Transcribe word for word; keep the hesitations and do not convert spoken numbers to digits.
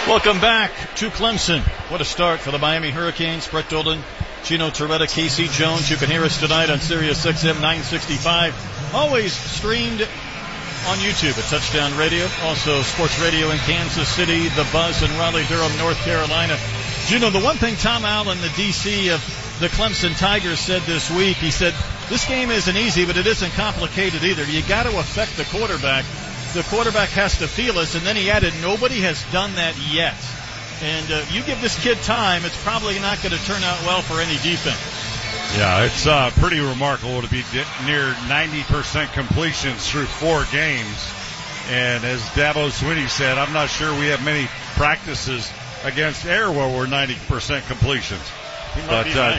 Welcome back to Clemson. What a start for the Miami Hurricanes. Brett Dolan, Gino Torretta, Casey Jones. You can hear us tonight on Sirius X M nine sixty-five. Always streamed on YouTube at Touchdown Radio. Also Sports Radio in Kansas City, The Buzz in Raleigh-Durham, North Carolina. Gino, the one thing Tom Allen, the D C of the Clemson Tigers, said this week, he said, this game isn't easy, but it isn't complicated either. You got to affect the quarterback. The quarterback has to feel us, and then he added, nobody has done that yet. And uh, you give this kid time, it's probably not going to turn out well for any defense. Yeah, it's uh, pretty remarkable to be di- near ninety percent completions through four games. And as Dabo Swinney said, I'm not sure we have many practices against air where we're ninety percent completions. But uh,